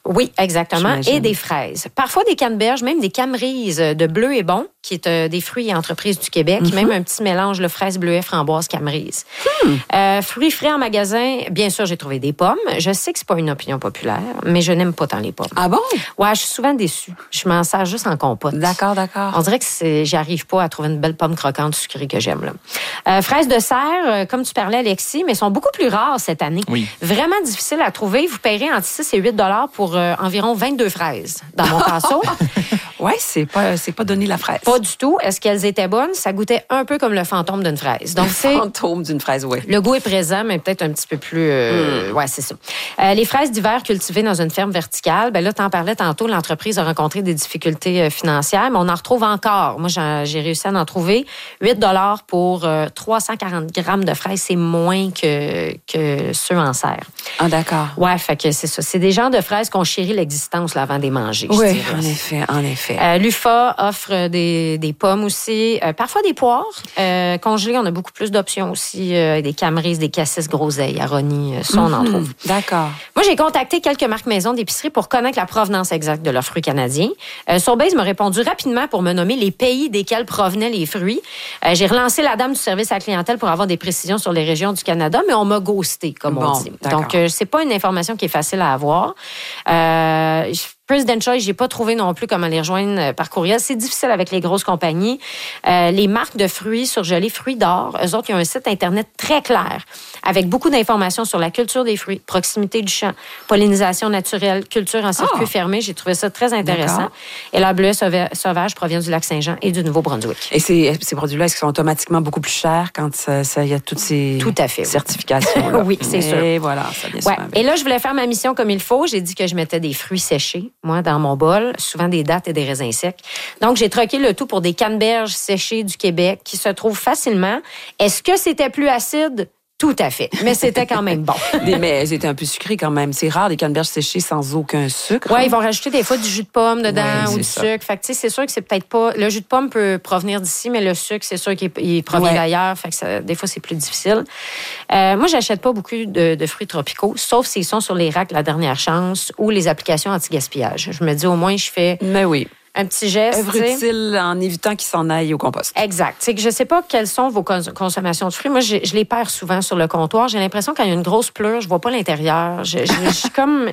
Oui, exactement. J'imagine. Et des fraises. Parfois des canneberges, même des camerises de bleu et bon, qui est des fruits et entreprises du Québec. Même un petit mélange de fraises, bleuets, framboises, camerise. Fruits frais en magasin, bien sûr, j'ai trouvé des pommes. Je sais que c'est pas une opinion populaire, mais je n'aime pas tant les pommes. Ah bon? Ouais, je suis souvent déçue. Je m'en sers juste en compote. D'accord. On dirait que j'arrive pas à trouver une belle pomme croquante sucrée que j'aime. Là. Fraises de serre, comme tu parlais, Alexis, mais sont beaucoup plus rares cette année. Oui. Vraiment difficile à trouver. Vous payerez entre 6 et 8 $ pour environ 22 fraises dans mon pinceau. Ouais, c'est pas donné la fraise. Pas du tout. Est-ce qu'elles étaient bonnes? Ça goûtait un peu comme le fantôme d'une fraise. Donc, Le fantôme d'une fraise, oui. le goût est présent, mais peut-être un petit peu plus... Ouais, c'est ça. Les fraises d'hiver cultivées dans une ferme verticale, ben là, t'en parlais tantôt, l'entreprise a rencontré des difficultés financières, mais on en retrouve encore. Moi, j'ai réussi à en trouver 8 $ pour 340 grammes de fraises. C'est moins que ceux en serre. Ah, d'accord. Ouais, fait que c'est ça. C'est des genres de fraises qu'on chérit l'existence là, avant de les manger. Oui, en effet. L'UFA offre des pommes aussi, parfois des poires. Congelées, on a beaucoup plus d'options aussi. Des camerises, des cassis groseilles, aronis, ça, on en trouve. D'accord. Moi, j'ai contacté quelques marques maison d'épicerie pour connaître la provenance exacte de leurs fruits canadiens. Sobeys m'a répondu rapidement pour me nommer les pays desquels provenaient les fruits. J'ai relancé la dame du service à la clientèle pour avoir des précisions sur les régions du Canada, mais on m'a ghosté, comme on dit. D'accord. Donc, c'est pas une information qui est facile à avoir. President Choice, j'ai pas trouvé non plus comment les rejoindre par courriel. C'est difficile avec les grosses compagnies. Les marques de fruits surgelés, Fruits d'Or, eux autres, ils ont un site Internet très clair avec beaucoup d'informations sur la culture des fruits, proximité du champ, pollinisation naturelle, culture en circuit fermé. J'ai trouvé ça très intéressant. D'accord. Et leur bleuet sauvage provient du Lac-Saint-Jean et du Nouveau-Brunswick. Et ces produits-là, est-ce qu'ils sont automatiquement beaucoup plus chers quand il y a toutes ces Tout à fait, certifications-là? Oui, c'est sûr. Et voilà, ça vient Ouais. souvent avec. Et là, je voulais faire ma mission comme il faut. J'ai dit que je mettais des fruits séchés, moi, dans mon bol, souvent des dattes et des raisins secs. Donc, j'ai troqué le tout pour des canneberges séchées du Québec qui se trouvent facilement. Est-ce que c'était plus acide? Tout à fait. Mais c'était quand même bon. Mais elles étaient un peu sucrées quand même. C'est rare, des canneberges séchées sans aucun sucre. Oui, ils vont rajouter des fois du jus de pomme dedans Ouais, ou du c'est ça. sucre. Fait que, tu sais, c'est sûr que c'est peut-être pas... Le jus de pomme peut provenir d'ici, mais le sucre, c'est sûr qu'il provient d'ailleurs. Fait que des fois, c'est plus difficile. Moi, j'achète pas beaucoup de fruits tropicaux, sauf s'ils sont sur les racks La Dernière Chance ou les applications anti-gaspillage. Je me dis, au moins, je fais Mais oui. un petit geste. Œuvre tu sais. utile en évitant qu'ils s'en aillent au compost. Exact. C'est que je sais pas quelles sont vos consommations de fruits. Moi, je les perds souvent sur le comptoir. J'ai l'impression quand il y a une grosse pleure, je vois pas l'intérieur. Je suis comme...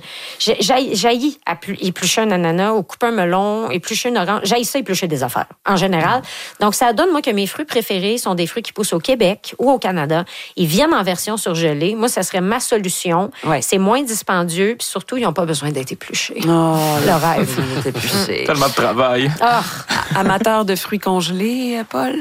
J'haïs éplucher un ananas ou couper un melon, éplucher une orange. J'haïs ça éplucher des affaires, en général. Donc, ça donne, moi, que mes fruits préférés sont des fruits qui poussent au Québec ou au Canada. Ils viennent en version surgelée. Moi, ça serait ma solution. Ouais. C'est moins dispendieux, puis surtout, ils n'ont pas besoin d'être épluchés. Oh, Le rêve. Tellement de travail. Ah, Amateur de fruits congelés, Paul?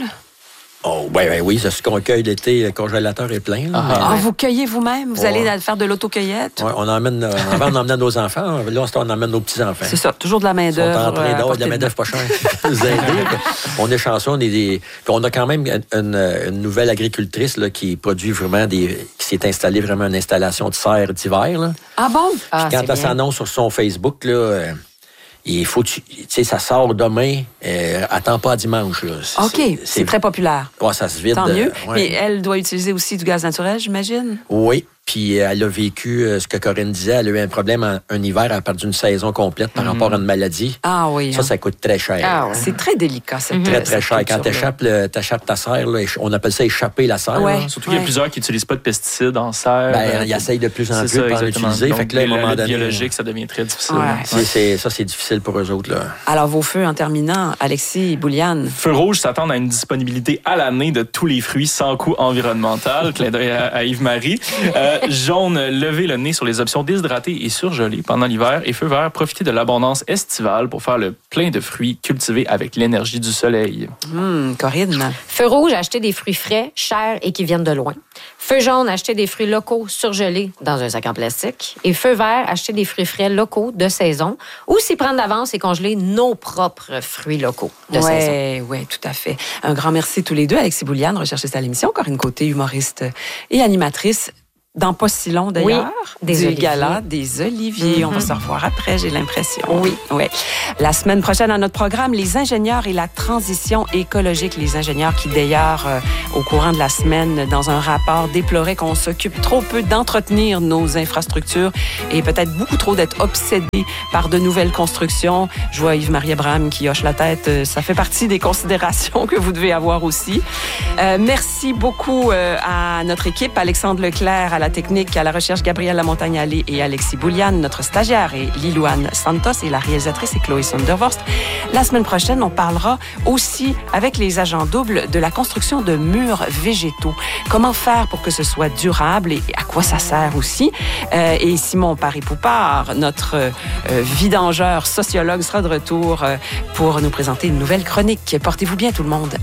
Oh, oui, c'est ce qu'on cueille l'été. Le congélateur est plein. Là, Ah, vous cueillez vous-même? Vous allez faire de l'autocueillette? on emmène, avant, on emmenait nos enfants. Là, on emmène nos petits-enfants. C'est ça, toujours de la Ils sont main-d'œuvre. en train d'avoir de la main-d'œuvre pas chère. Nous aider. On est chanceux. Puis on a quand même une nouvelle agricultrice là, qui produit vraiment qui s'est installée vraiment une installation de serre d'hiver. Là. Ah bon? ah, Quand c'est elle bien. s'annonce sur son Facebook, là, il faut, tu sais, ça sort demain. Attends pas à dimanche. Là. OK, c'est très populaire. Ouais, ça se vide. Tant mieux. Ouais. Mais elle doit utiliser aussi du gaz naturel, j'imagine? Oui. Puis elle a vécu ce que Corinne disait. Elle a eu un problème un hiver. Elle a perdu une saison complète par rapport à une maladie. Ah oui. Ça coûte très cher. Ah ouais. C'est très délicat, cette Très, très cette cher. Quand culture-là. t'échappes ta serre, là, on appelle ça échapper la serre. Ouais. là. Surtout qu'il y a plusieurs qui n'utilisent pas de pesticides en serre. Ben, ils essayent de plus en C'est plus ça, de pas en exactement. utiliser. Donc, Fait que là, à un la moment lutte donné, biologique, ça devient très difficile. Ouais. c'est difficile pour eux autres. Là. Alors, vos feux en terminant, Alexis Bouliane. Feu rouge s'attendent à une disponibilité à l'année de tous les fruits sans coût environnemental. Clin d'œil à Yves-Marie. Jaune, lever le nez sur les options déshydratées et surgelées pendant l'hiver. Et feu vert, profiter de l'abondance estivale pour faire le plein de fruits cultivés avec l'énergie du soleil. Corinne. Feu rouge, acheter des fruits frais, chers et qui viennent de loin. Feu jaune, acheter des fruits locaux surgelés dans un sac en plastique. Et feu vert, acheter des fruits frais locaux de saison. Ou s'y prendre d'avance et congeler nos propres fruits locaux de saison. Oui, tout à fait. Un grand merci tous les deux. Alexis Bouliane, recherchiste à l'émission. Corinne Côté, humoriste et animatrice. dans pas si long d'ailleurs, des du oliviers. gala des oliviers. On va se revoir après, j'ai l'impression. Oui. La semaine prochaine, à notre programme, les ingénieurs et la transition écologique. Les ingénieurs qui, d'ailleurs, au courant de la semaine, dans un rapport, déploraient qu'on s'occupe trop peu d'entretenir nos infrastructures et peut-être beaucoup trop d'être obsédés par de nouvelles constructions. Je vois Yves-Marie Abraham qui hoche la tête. Ça fait partie des considérations que vous devez avoir aussi. Merci beaucoup à notre équipe, Alexandre Leclerc à la technique, à la recherche, Gabrielle Lamontagne-Allé et Alexis Boulian. Notre stagiaire est Lilouane Santos et la réalisatrice est Chloé Sondervorst. La semaine prochaine, on parlera aussi avec les agents doubles de la construction de murs végétaux. Comment faire pour que ce soit durable et à quoi ça sert aussi. Et Simon Paré-Poupard, notre vidangeur sociologue, sera de retour pour nous présenter une nouvelle chronique. Portez-vous bien tout le monde.